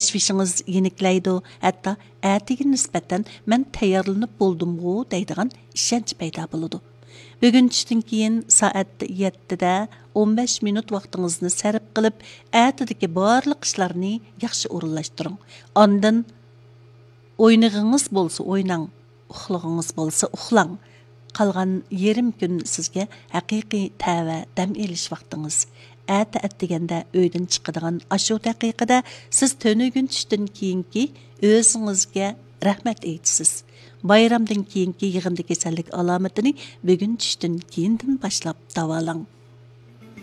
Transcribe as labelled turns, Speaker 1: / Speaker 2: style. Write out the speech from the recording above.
Speaker 1: Təşvişiniz yeniklaydı, hətta ətiga nisbətən mən tayyorlanıb boldumğu deydigan işenç payda buludu. Bugün tushdan keyin soat 7da 15 minut vaqtingizni sarf qilib, atidagi barliq ishlarni yaxshi o'rinlashtiring. Ondan o'ynag'ingiz bo'lsa o'ynang, uxlag'ingiz bo'lsa uxlang. Qolgan yarim kun sizga haqiqiy tava dam elish vaqtingiz. Atdeganda uydan chiqadigan ashu daqiqada siz tunugun tushdan keyingi o'zingizga rahmat aytasiz. Bayramdan keyingi yig'inda kasallik alomatini bugun tushdan keyindan boshlab davolang.